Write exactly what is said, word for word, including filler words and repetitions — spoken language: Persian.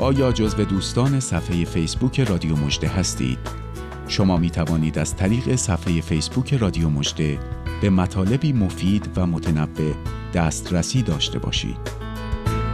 آیا جزو دوستان صفحه فیسبوک رادیو مژده هستید؟ شما می توانید از طریق صفحه فیسبوک رادیو مژده به مطالبی مفید و متنوع دسترسی داشته باشید.